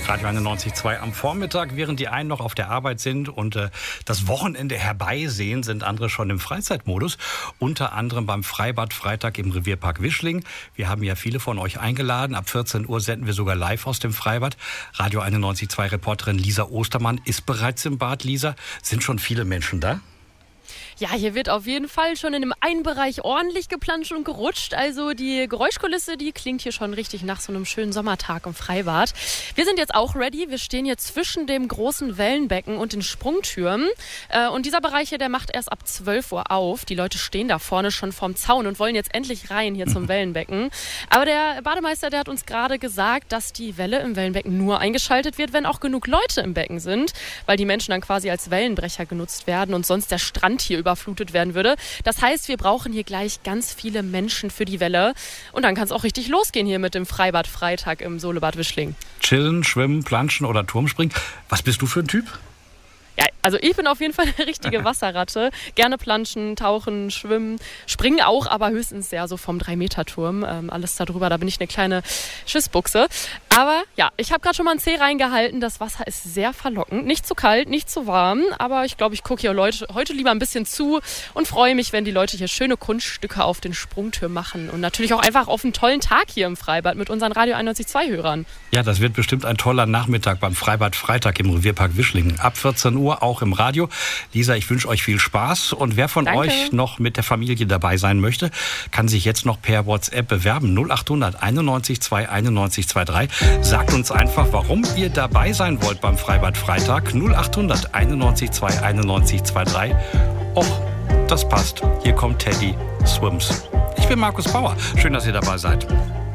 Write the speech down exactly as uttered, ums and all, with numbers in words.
Radio einundneunzig Komma zwei am Vormittag, während die einen noch auf der Arbeit sind und äh, das Wochenende herbeisehen, sind andere schon im Freizeitmodus. Unter anderem beim Freibad Freitag im Revierpark Wischling. Wir haben ja viele von euch eingeladen. Ab vierzehn Uhr senden wir sogar live aus dem Freibad. Radio einundneunzig Komma zwei Reporterin Lisa Ostermann ist bereits im Bad. Lisa, sind schon viele Menschen da? Ja, hier wird auf jeden Fall schon in dem einen Bereich ordentlich geplanscht und gerutscht. Also die Geräuschkulisse, die klingt hier schon richtig nach so einem schönen Sommertag im Freibad. Wir sind jetzt auch ready. Wir stehen hier zwischen dem großen Wellenbecken und den Sprungtürmen. Und dieser Bereich hier, der macht erst ab zwölf Uhr auf. Die Leute stehen da vorne schon vorm Zaun und wollen jetzt endlich rein hier zum Wellenbecken. Aber der Bademeister, der hat uns gerade gesagt, dass die Welle im Wellenbecken nur eingeschaltet wird, wenn auch genug Leute im Becken sind, weil die Menschen dann quasi als Wellenbrecher genutzt werden und sonst der Strand hier überflutet werden würde. Das heißt, wir brauchen hier gleich ganz viele Menschen für die Welle. Und dann kann es auch richtig losgehen hier mit dem Freibad Freitag im Solebad Wischling. Chillen, schwimmen, planschen oder Turmspringen. Was bist du für ein Typ? Ja, also ich bin auf jeden Fall eine richtige Wasserratte. Gerne planschen, tauchen, schwimmen, springen auch, aber höchstens ja so vom drei Meter Turm. Ähm, alles darüber, da bin ich eine kleine Schissbuchse. Aber ja, ich habe gerade schon mal einen Zeh reingehalten. Das Wasser ist sehr verlockend. Nicht zu kalt, nicht zu warm. Aber ich glaube, ich gucke hier Leute, heute lieber ein bisschen zu und freue mich, wenn die Leute hier schöne Kunststücke auf den Sprungtürmen machen. Und natürlich auch einfach auf einen tollen Tag hier im Freibad mit unseren Radio einundneunzig Komma zwei Hörern. Ja, das wird bestimmt ein toller Nachmittag beim Freibad Freitag im Revierpark Wischling. Ab vierzehn Uhr auch im Radio. Lisa, ich wünsche euch viel Spaß. Und wer von Danke. euch noch mit der Familie dabei sein möchte, kann sich jetzt noch per WhatsApp bewerben. null acht hundert einundneunzig zwei einundneunzig drei. Sagt uns einfach, warum ihr dabei sein wollt beim Freibad Freitag. null acht hundert einundneunzig zwei einundneunzig drei. Och, das passt. Hier kommt Teddy Swims. Ich bin Markus Bauer. Schön, dass ihr dabei seid.